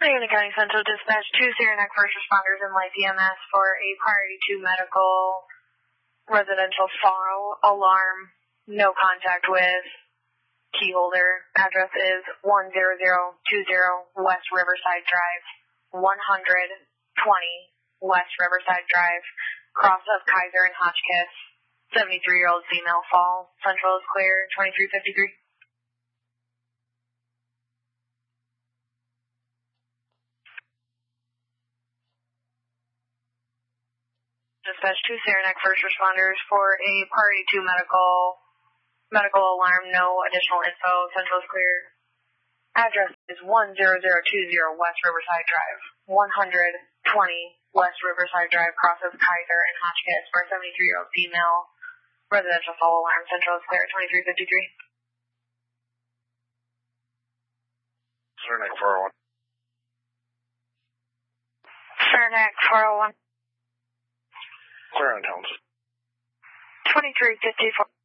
Marietta County Central Dispatch 2, Saranac first responders and light EMS for a priority 2 medical residential fall alarm, no contact with key holder. Address is 10020 West Riverside Drive, 120 West Riverside Drive, cross of Kaiser and Hotchkiss. 73-year-old female fall. Central is clear, 2353. Dispatch 2, Saranac first responders for a priority 2 medical alarm, no additional info. Central is clear. Address is 10020 West Riverside Drive, 120 West Riverside Drive, cross of Kaiser and Hotchkiss for a 73-year-old female residential fall alarm. Central is clear, 2353. Saranac 401. Saranac 401. Clear on Helms. 2354.